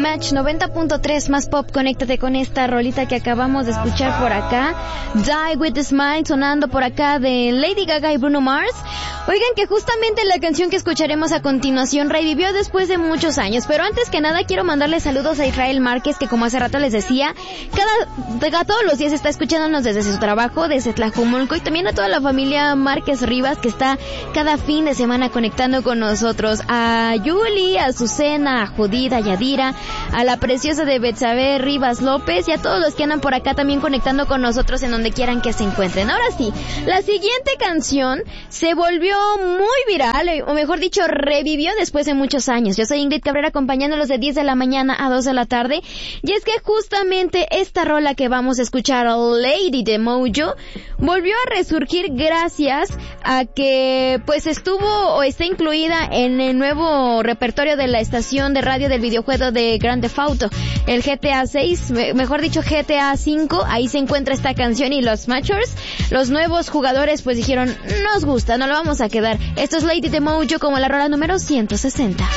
Match 90.3 más pop. Conéctate con esta rolita que acabamos de escuchar por acá. Die With A Smile, sonando por acá de Lady Gaga y Bruno Mars. Oigan que justamente la canción que escucharemos a continuación revivió después de muchos años, pero antes que nada quiero mandarle saludos a Israel Márquez, que como hace rato les decía, todos los días está escuchándonos desde su trabajo, desde Tlajumulco, y también a toda la familia Márquez Rivas que está cada fin de semana conectando con nosotros, a Yuli, a Azucena, a Judith, a Yadira, a la preciosa de Betsabe Rivas López y a todos los que andan por acá también conectando con nosotros en donde quieran que se encuentren. Ahora sí, la siguiente canción se volvió muy viral, o mejor dicho, revivió después de muchos años. Yo soy Ingrid Cabrera, acompañándolos de 10 de la mañana a 2 de la tarde, y es que justamente esta rola que vamos a escuchar, Lady de Mojo, volvió a resurgir gracias a que pues estuvo o está incluida en el nuevo repertorio de la estación de radio del videojuego de Grand Theft Auto, el GTA 6, mejor dicho GTA 5, ahí se encuentra esta canción, y los Smashers, los nuevos jugadores, pues dijeron, nos gusta, no lo vamos a quedar. Esto es Lady de Mojo como la rola número 160.